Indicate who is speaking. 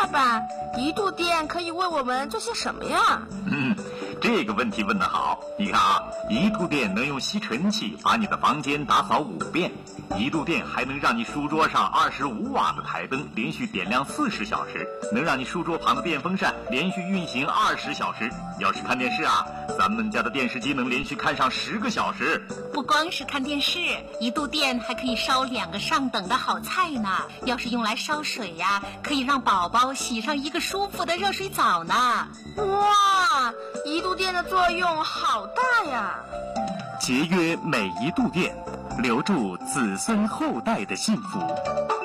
Speaker 1: 爸，1度电可以为我们做些什么呀？
Speaker 2: 这个问题问得好。你看啊，1度电能用吸尘器把你的房间打扫5遍，1度电还能让你书桌上25瓦的台灯连续点亮40小时，能让你书桌旁的电风扇连续运行20小时。要是看电视啊，咱们家的电视机能连续看上10个小时。
Speaker 3: 不光是看电视，1度电还可以烧2个上等的好菜呢。要是用来烧水呀，可以让宝宝洗上一个舒服的热水澡呢。
Speaker 1: 哇，1度电的作用好大呀！
Speaker 2: 节约每1度电，留住子孙后代的幸福。